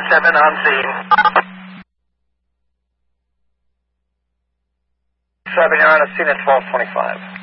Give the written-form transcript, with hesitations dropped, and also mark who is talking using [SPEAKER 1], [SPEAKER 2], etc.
[SPEAKER 1] 7 on scene. 7, you're on a scene at 1225.